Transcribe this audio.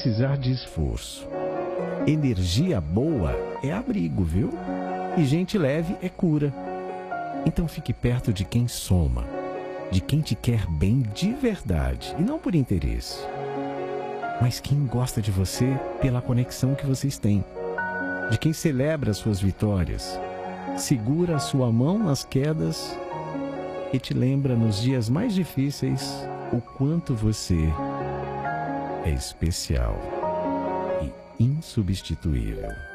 precisar de esforço. Energia boa é abrigo, viu? E gente leve é cura. Então fique perto de quem soma, de quem te quer bem de verdade e não por interesse, mas quem gosta de você pela conexão que vocês têm, de quem celebra as suas vitórias, segura a sua mão nas quedas e te lembra nos dias mais difíceis o quanto você é especial e insubstituível.